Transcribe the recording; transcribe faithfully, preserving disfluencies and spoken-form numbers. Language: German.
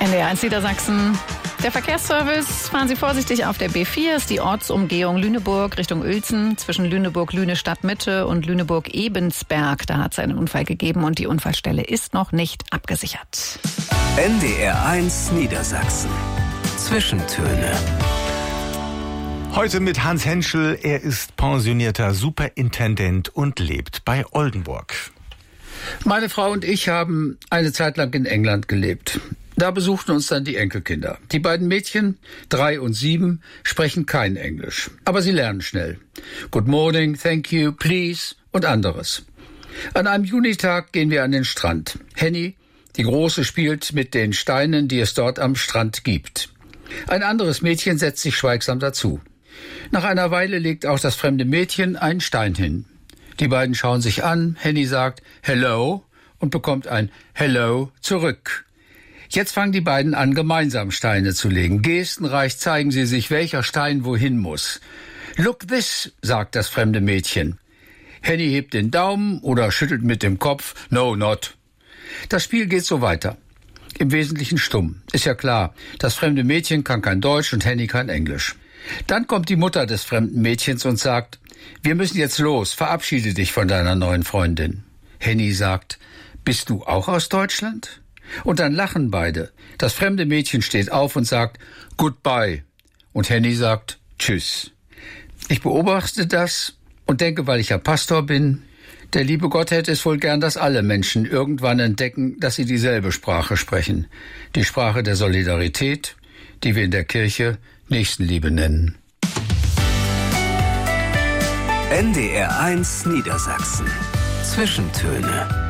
N D R eins Niedersachsen. Der Verkehrsservice, fahren Sie vorsichtig auf der B vier, ist die Ortsumgehung Lüneburg Richtung Uelzen, zwischen Lüneburg-Lüne Stadtmitte und Lüneburg-Ebensberg. Da hat es einen Unfall gegeben und die Unfallstelle ist noch nicht abgesichert. N D R eins Niedersachsen. Zwischentöne. Heute mit Hans Henschel. Er ist pensionierter Superintendent und lebt bei Oldenburg. Meine Frau und ich haben eine Zeit lang in England gelebt. Da besuchten uns dann die Enkelkinder. Die beiden Mädchen, drei und sieben, sprechen kein Englisch. Aber sie lernen schnell. Good morning, thank you, please und anderes. An einem Junitag gehen wir an den Strand. Henny, die Große, spielt mit den Steinen, die es dort am Strand gibt. Ein anderes Mädchen setzt sich schweigsam dazu. Nach einer Weile legt auch das fremde Mädchen einen Stein hin. Die beiden schauen sich an, Henny sagt Hello und bekommt ein Hello zurück. Jetzt fangen die beiden an, gemeinsam Steine zu legen. Gestenreich zeigen sie sich, welcher Stein wohin muss. Look this, sagt das fremde Mädchen. Henny hebt den Daumen oder schüttelt mit dem Kopf, no not. Das Spiel geht so weiter. Im Wesentlichen stumm. Ist ja klar, das fremde Mädchen kann kein Deutsch und Henny kein Englisch. Dann kommt die Mutter des fremden Mädchens und sagt, wir müssen jetzt los, verabschiede dich von deiner neuen Freundin. Henny sagt, bist du auch aus Deutschland? Und dann lachen beide. Das fremde Mädchen steht auf und sagt, goodbye. Und Henny sagt, tschüss. Ich beobachte das und denke, weil ich ja Pastor bin, der liebe Gott hätte es wohl gern, dass alle Menschen irgendwann entdecken, dass sie dieselbe Sprache sprechen. Die Sprache der Solidarität, die wir in der Kirche Nächstenliebe nennen. N D R eins Niedersachsen. Zwischentöne.